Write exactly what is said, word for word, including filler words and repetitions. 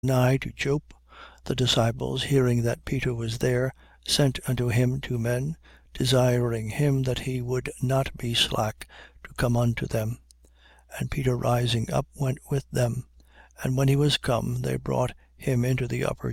nigh to Joppe, the disciples, hearing that Peter was there, sent unto him two men, desiring him that he would not be slack to come unto them. 9:30. And Peter rising up went with them. And when he was come, they brought him into the upper